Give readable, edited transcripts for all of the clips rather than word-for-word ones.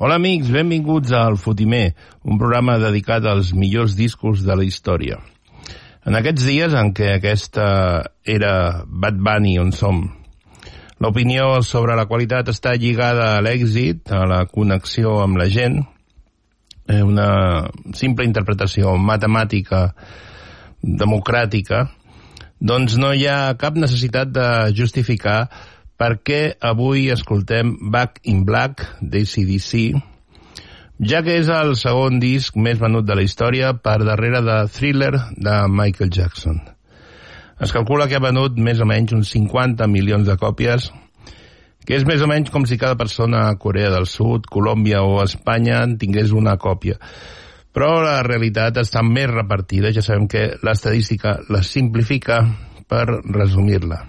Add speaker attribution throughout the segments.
Speaker 1: Hola amics, benvinguts al Fotimer, un programa dedicat als millors discos de la història. En aquests dies en què aquesta era Bad Bunny on som, l'opinió sobre la qualitat està lligada a l'èxit, a la connexió amb la gent, una simple interpretació matemàtica, democràtica, doncs no hi ha cap necessitat de justificar per què avui escoltem Back in Black d'ACDC, ja que és el segon disc més venut de la història per darrere de Thriller de Michael Jackson. Es calcula que ha venut més o menys uns 50 milions de còpies, que és més o menys com si cada persona a Corea del Sud, Colòmbia o Espanya en tingués una còpia. Però la realitat està més repartida, ja sabem que l'estadística la simplifica per resumir-la.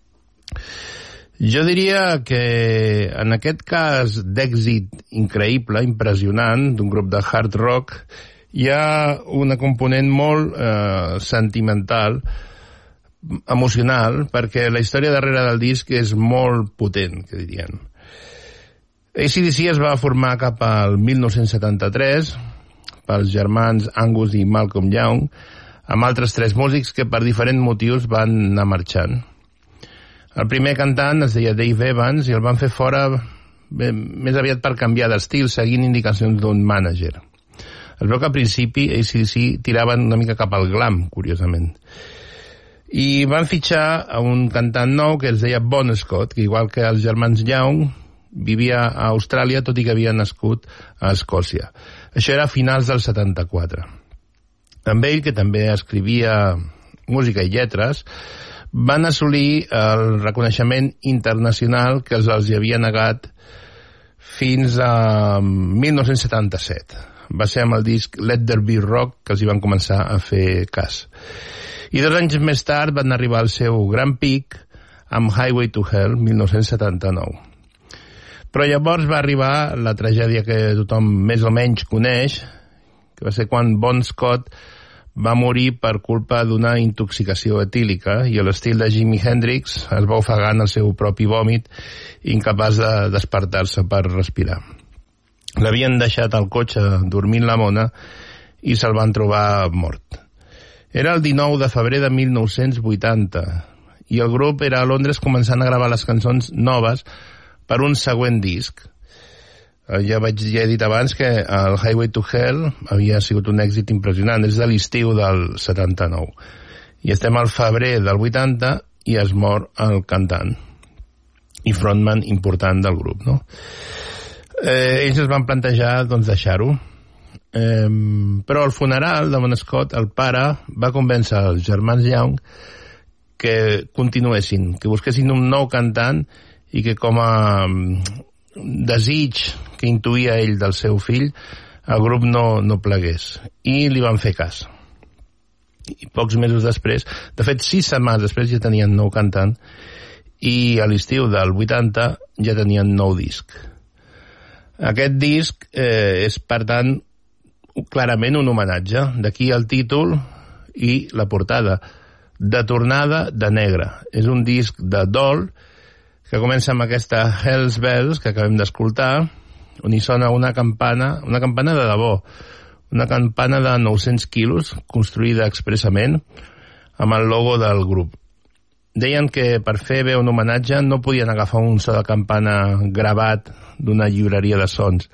Speaker 1: Jo diria que en aquest cas d'èxit increïble, impressionant, d'un grup de hard rock, hi ha una component molt sentimental, emocional, perquè la història darrere del disc és molt potent, que dirien. AC/DC es va formar cap al 1973 pels germans Angus i Malcolm Young, amb altres 3 músics que per diferents motius van anar marxant. El primer cantant es deia Dave Evans i el van fer fora més aviat per canviar d'estil, seguint indicacions d'un mànager. Es veu que al principi AC/DC tiraven una mica cap al glam, curiosament. I van fitxar a un cantant nou que es deia Bon Scott, que igual que els germans Young vivia a Austràlia, tot i que havia nascut a Escòcia. Això era a finals del 74. Amb ell, que també escrivia música i lletres, van assolir el reconeixement internacional que els havia negat fins a 1977. Va ser amb el disc Let There Be Rock que els hi van començar a fer cas. I 2 anys més tard van arribar al seu gran pic amb Highway to Hell, 1979. Però llavors va arribar la tragèdia que tothom més o menys coneix, que va ser quan Bon Scott va morir per culpa d'una intoxicació etílica i a l'estil de Jimi Hendrix es va ofegar en el seu propi vòmit, incapaç de despertar-se per respirar. L'havien deixat al cotxe dormint la mona i se'l van trobar mort. Era el 19 de febrer de 1980 i el grup era a Londres començant a gravar les cançons noves per un següent disc. Ja he dit abans que el Highway to Hell havia sigut un èxit impressionant, és de l'estiu del 79. I estem al febrer del 80 i es mor el cantant i frontman important del grup, no? Ells es van plantejar doncs, deixar-ho. Però al funeral de Bon Scott, el pare va convèncer els germans Young que continuessin, que busquessin un nou cantant i que com a desig que intuïa ell del seu fill, el grup no plegués. I li van fer cas. I pocs mesos després, de fet 6 setmanes després ja tenien nou cantant i a l'estiu del 80 ja tenien nou disc. Aquest disc és, per tant, clarament un homenatge. D'aquí el títol i la portada. De tornada de negre. És un disc de dol que comença amb aquesta Hell's Bells que acabem d'escoltar, on hi sona una campana de debò, una campana de 900 quilos, construïda expressament amb el logo del grup. Deien que per fer bé un homenatge no podien agafar un so de campana gravat d'una llibreria de sons,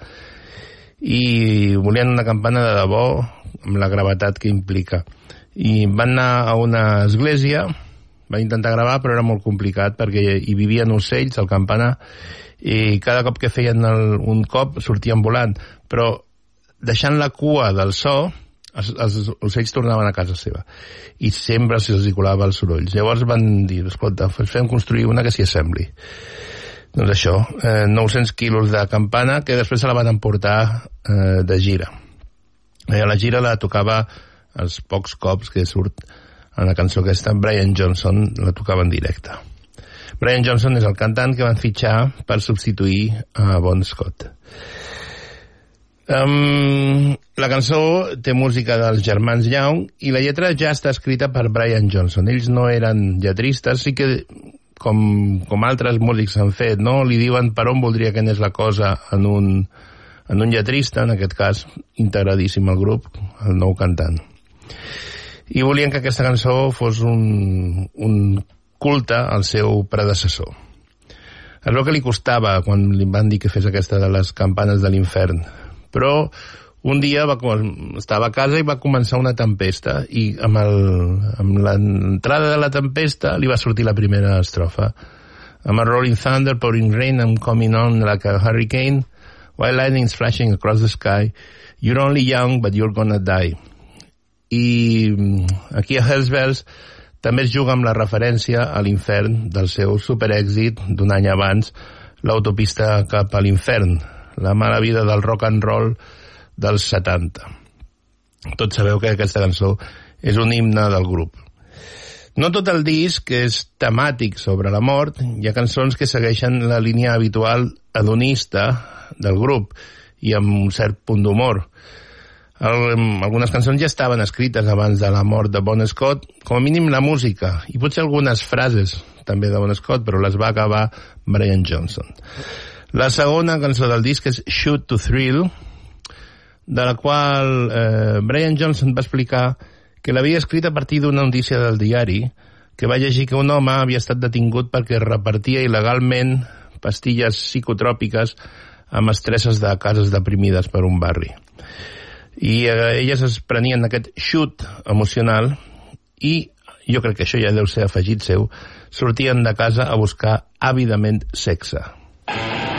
Speaker 1: i volien una campana de debò amb la gravetat que implica. I van anar a una església, van intentar gravar, però era molt complicat perquè hi vivien ocells al campanar i cada cop que feien un cop sortien volant, però deixant la cua del so els ocells tornaven a casa seva i sempre se'ls colava el soroll. Llavors van dir, escolta, fem construir una que s'hi assembli. Doncs això, 900 quilos de campana que després se la van emportar de gira. A la gira la tocava els pocs cops que surt en la cançó aquesta, Brian Johnson la tocava en directe. Brian Johnson és el cantant que van fitxar per substituir a Bon Scott. La cançó té música dels germans Young i la lletra ja està escrita per Brian Johnson. Ells no eren lletristes, sí que com altres músics han fet, no? Li diuen per on voldria que anés la cosa en en un lletrista, en aquest cas, integradíssim al grup, el nou cantant. I volien que aquesta cançó fos un culte al seu predecessor. Es veu que li costava quan li van dir que fes aquesta de les campanes de l'infern, però un dia estava a casa i va començar una tempesta, i amb l'entrada de la tempesta li va sortir la primera estrofa. I'm a rolling thunder, pouring rain, I'm coming on like a hurricane, while lightning's flashing across the sky, you're only young but you're gonna die. I aquí a Hells Bells també es juga amb la referència a l'infern del seu superèxit d'un any abans, l'autopista cap a l'infern, la mala vida del rock and roll dels 70. Tots sabeu que aquesta cançó és un himne del grup. No tot el disc és temàtic sobre la mort, hi ha cançons que segueixen la línia habitual hedonista del grup i amb un cert punt d'humor. Algunes cançons ja estaven escrites abans de la mort de Bon Scott, com a mínim la música, i potser algunes frases també de Bon Scott, però les va acabar Brian Johnson. La segona cançó del disc és Shoot to Thrill, de la qual Brian Johnson va explicar que l'havia escrit a partir d'una notícia del diari, que va llegir que un home havia estat detingut perquè repartia il·legalment pastilles psicotròpiques amb estresses de cases deprimides per un barri. I elles es prenien aquest xut emocional i jo crec que això ja deu ser afegit seu, sortien de casa a buscar àvidament sexe.